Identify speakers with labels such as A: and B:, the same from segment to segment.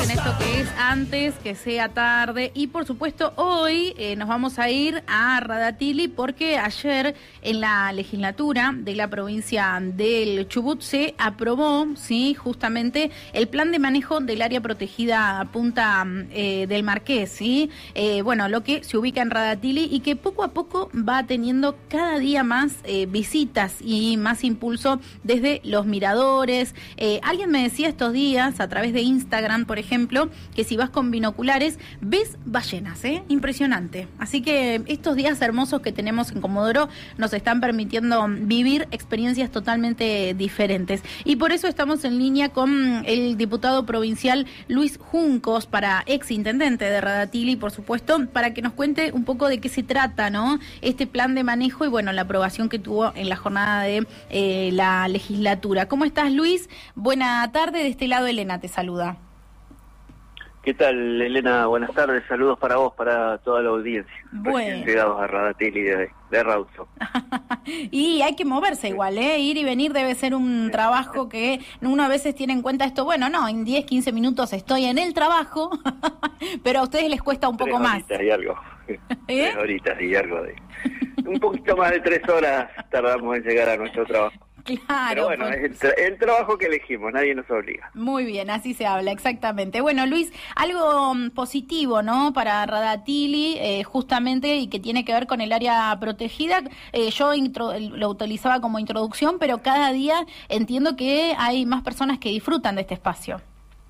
A: en esto que es antes que sea tarde. Y por supuesto hoy nos vamos a ir a Radatili porque ayer en la legislatura de la provincia del Chubut se aprobó, sí, justamente el plan de manejo del área protegida Punta del Marqués, sí, bueno, lo que se ubica en Radatili y que poco a poco va teniendo cada día más visitas y más impulso desde los miradores. Alguien me decía estos días a través de Instagram, por ejemplo, que si vas con binoculares ves ballenas, impresionante. Así que estos días hermosos que tenemos en Comodoro nos están permitiendo vivir experiencias totalmente diferentes. Y por eso estamos en línea con el diputado provincial Luis Juncos, ex intendente de Radatili, por supuesto, para que nos cuente un poco de qué se trata, ¿no? Este plan de manejo y bueno, la aprobación que tuvo en la jornada de la legislatura. ¿Cómo estás, Luis? Buena tarde, de este lado Elena te saluda.
B: ¿Qué tal, Elena? Buenas tardes, saludos para vos, para toda la audiencia.
A: Bueno.
B: Llegados a Radatili de Rauzo.
A: Y hay que moverse igual, ir y venir debe ser un trabajo que uno a veces tiene en cuenta esto, bueno, no, en 10, 15 minutos estoy en el trabajo, pero a ustedes les cuesta un poco más.
B: 3 horitas y algo. 3 horitas y algo un poquito más de 3 horas tardamos en llegar a nuestro trabajo.
A: Claro.
B: Pero bueno, es el trabajo que elegimos, nadie nos obliga.
A: Muy bien, así se habla, exactamente. Bueno, Luis, algo positivo, ¿no? Para Radatili, justamente, y que tiene que ver con el área protegida. Yo lo utilizaba como introducción, pero cada día entiendo que hay más personas que disfrutan de este espacio.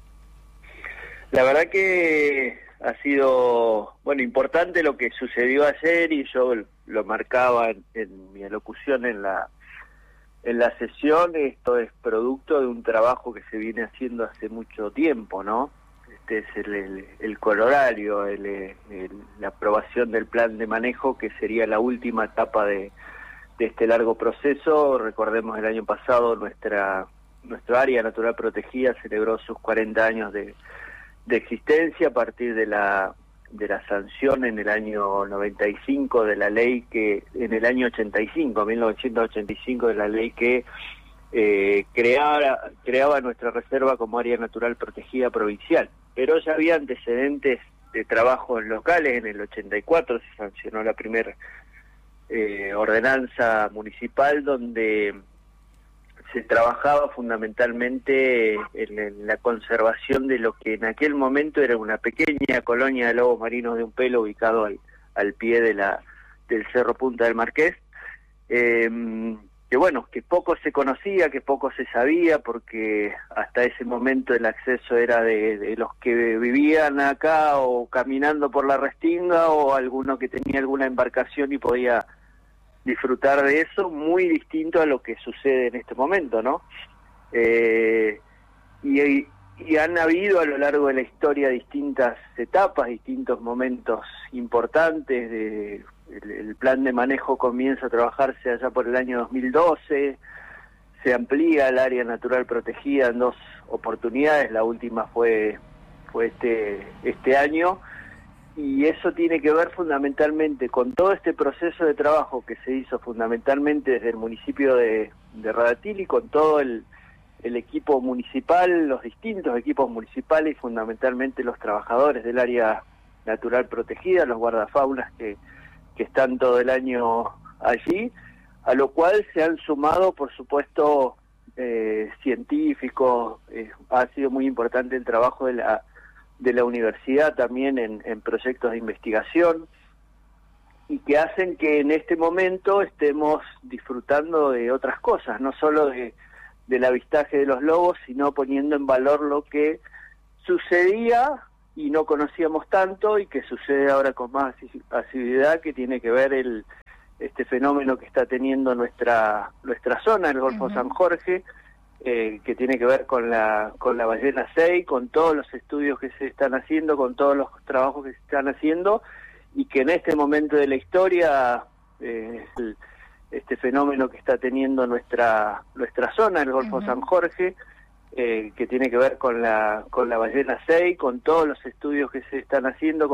B: La verdad que ha sido, bueno, importante lo que sucedió ayer y yo lo marcaba en mi alocución en la sesión. Esto es producto de un trabajo que se viene haciendo hace mucho tiempo, ¿no? Este es el corolario, la aprobación del plan de manejo, que sería la última etapa de este largo proceso. Recordemos, el año pasado nuestro área natural protegida celebró sus 40 años de existencia a partir de la sanción en el año 95 de la ley en el año 1985, de la ley que creaba nuestra reserva como área natural protegida provincial. Pero ya había antecedentes de trabajos locales. En el 84 se sancionó la primera ordenanza municipal donde se trabajaba fundamentalmente en la conservación de lo que en aquel momento era una pequeña colonia de lobos marinos de un pelo ubicado al pie del Cerro Punta del Marqués, que bueno, que poco se conocía, que poco se sabía, porque hasta ese momento el acceso era de los que vivían acá o caminando por la Restinga o alguno que tenía alguna embarcación y podía disfrutar de eso, muy distinto a lo que sucede en este momento, ¿no? Y han habido a lo largo de la historia distintas etapas, distintos momentos importantes. El plan de manejo comienza a trabajarse allá por el año 2012, se amplía el área natural protegida en 2 oportunidades, la última fue este año. Y eso tiene que ver fundamentalmente con todo este proceso de trabajo que se hizo fundamentalmente desde el municipio de Radatili, con todo el equipo municipal, los distintos equipos municipales y fundamentalmente los trabajadores del área natural protegida, los guardafaunas que están todo el año allí, a lo cual se han sumado, por supuesto, científicos. Ha sido muy importante el trabajo de la universidad también en proyectos de investigación, y que hacen que en este momento estemos disfrutando de otras cosas, no solo del avistaje de los lobos, sino poniendo en valor lo que sucedía y no conocíamos tanto y que sucede ahora con más asiduidad, que tiene que ver este fenómeno que está teniendo nuestra zona, el Golfo San Jorge, que tiene que ver con la ballena 6, con todos los estudios que se están haciendo, con todos los trabajos que se están haciendo, y que en este momento de la historia este fenómeno que está teniendo nuestra zona, el Golfo San Jorge, que tiene que ver con la ballena 6, con todos los estudios que se están haciendo,